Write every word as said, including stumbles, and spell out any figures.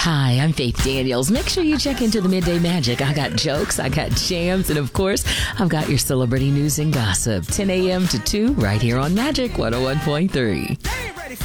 Hi, I'm Faith Daniels. Make sure you check into the Midday Magic. I got jokes, I got jams, and of course, I've got your celebrity news and gossip. ten a.m. to two right here on Magic one oh one point three.